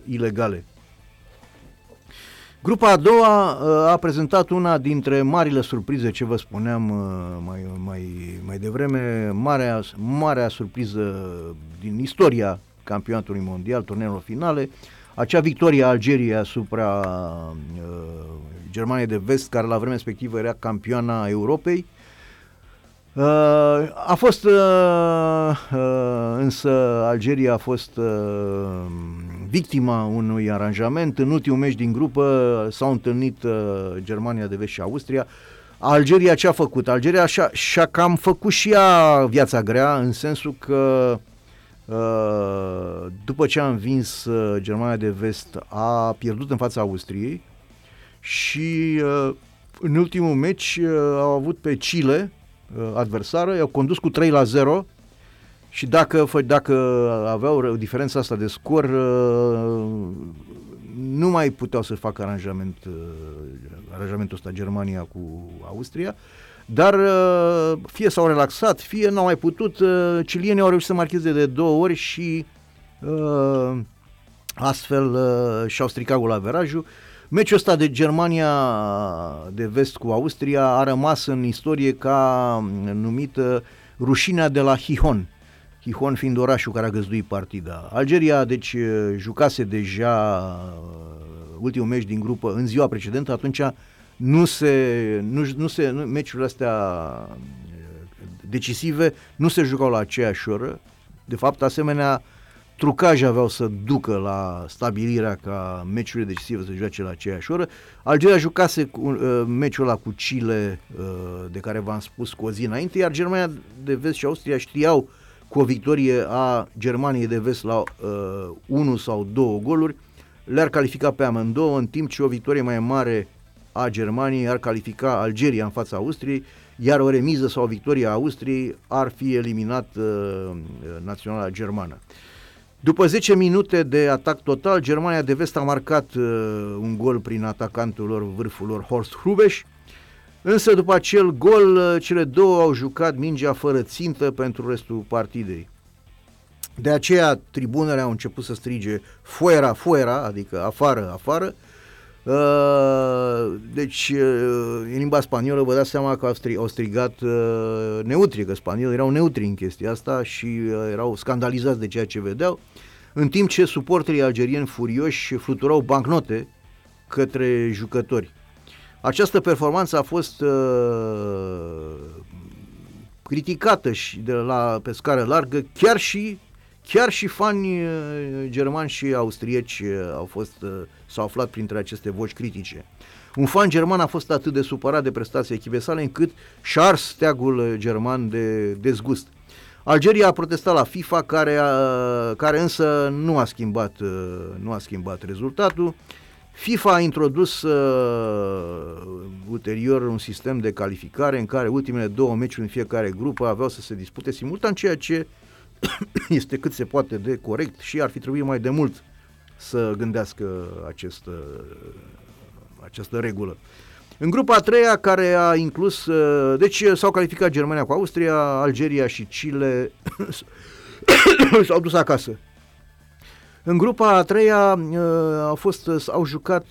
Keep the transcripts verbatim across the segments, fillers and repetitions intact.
ilegale. Grupa a doua a prezentat una dintre marile surprize, ce vă spuneam mai, mai, mai devreme, marea, marea surpriză din istoria campionatului mondial, turneelor finale, acea victorie a Algeriei asupra uh, Germaniei de Vest, care la vremea respectivă era campioana Europei. Uh, a fost uh, uh, însă Algeria a fost uh, victima unui aranjament. În ultimul meci din grupă s-au întâlnit uh, Germania de Vest și Austria. Algeria ce a făcut? Algeria și-a, și-a cam făcut și ea viața grea, în sensul că uh, după ce a învins uh, Germania de Vest, a pierdut în fața Austriei și uh, în ultimul meci uh, au avut pe Chile adversară, i-au condus cu trei la zero și dacă, dacă aveau diferența asta de scor, nu mai puteau să facă aranjament, aranjamentul ăsta Germania cu Austria, dar fie s-au relaxat, fie n-au mai putut, cilienii au reușit să marcheze de două ori și astfel și-au stricat golaverajul. Meciul ăsta de Germania de Vest cu Austria a rămas în istorie ca numită rușinea de la Gijón, Gijón fiind orașul care a găzduit partida. Algeria, deci, jucase deja ultimul meci din grupă în ziua precedentă, atunci nu se, nu, nu se, nu, meciurile astea decisive nu se jucau la aceeași oră. De fapt, asemenea trucaje aveau să ducă la stabilirea ca meciurile decisive să joace la aceeași oră. Algeria jucase cu, uh, meciul ăla cu Chile, uh, de care v-am spus cu o zi înainte, iar Germania de Vest și Austria știau cu o victorie a Germaniei de Vest la uh, unu sau două goluri le-ar califica pe amândouă, în timp ce o victorie mai mare a Germaniei ar califica Algeria în fața Austriei, iar o remiză sau o victorie a Austriei ar fi eliminat uh, naționala germană. După zece minute de atac total, Germania de Vest a marcat uh, un gol prin atacantul lor, vârful lor, Horst Hrubesch, însă după acel gol, uh, cele două au jucat mingea fără țintă pentru restul partidei. De aceea tribunele au început să strige fuera, fuera, adică afară, afară. Uh, deci, uh, în limba spaniolă vă dați seama că au, strig, au strigat uh, neutri, că spaniolii erau neutri în chestia asta și uh, erau scandalizați de ceea ce vedeau, în timp ce suporterii algerieni furioși fluturau bancnote către jucători. Această performanță a fost uh, criticată și de la, pe scară largă, chiar și Chiar și fani uh, germani și austrieci uh, au fost, uh, s-au aflat printre aceste voci critice. Un fan german a fost atât de supărat de prestația echipei sale încât și-a ars steagul german de dezgust. Algeria a protestat la FIFA, care, a, care însă nu a schimbat, uh, nu a schimbat rezultatul. FIFA a introdus uh, ulterior un sistem de calificare în care ultimele două meciuri în fiecare grupă aveau să se dispute simultan, ceea ce este cât se poate de corect și ar fi trebuit mai de mult să gândească această, această regulă. În grupa a treia, care a inclus, deci s-au calificat Germania cu Austria, Algeria și Chile s-au dus acasă. În grupa a treia au fost, au jucat,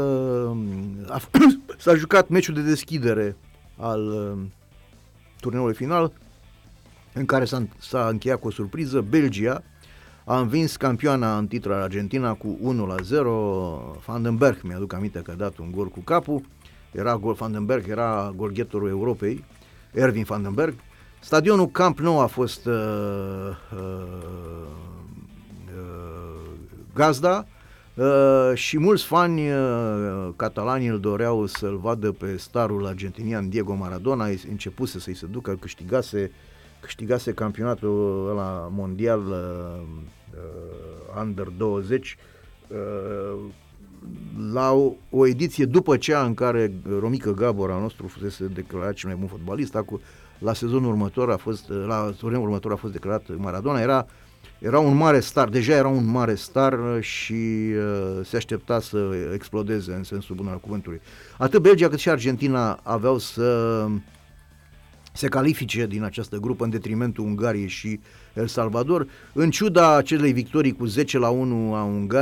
s-a jucat meciul de deschidere al turneului final, în care s-a, s-a încheiat cu o surpriză. Belgia a învins campioana în titlu Argentina cu unu la zero. Van den Berg, mi-aduc aminte că a dat un gol cu capul. Era gol, Van den Berg era golgheterul Europei, Erwin Van den Berg. Stadionul Camp Nou a fost uh, uh, uh, gazda uh, și mulți fani uh, catalani îl doreau să-l vadă pe starul argentinian Diego Maradona. Începuse să-i se ducă, câștigase câștigase campionatul ăla mondial uh, uh, Under douăzeci uh, la o, o ediție după cea în care Romică Gabor al nostru fusese declarat cel mai bun fotbalist. Acu, la sezonul următor a fost, la turneul următor a fost declarat Maradona. Era, era un mare star, deja era un mare star și uh, se aștepta să explodeze în sensul bun al cuvântului. Atât Belgia cât și Argentina aveau să se califice din această grupă în detrimentul Ungariei și El Salvador, în ciuda acelei victorii cu zece la unu a Ungariei.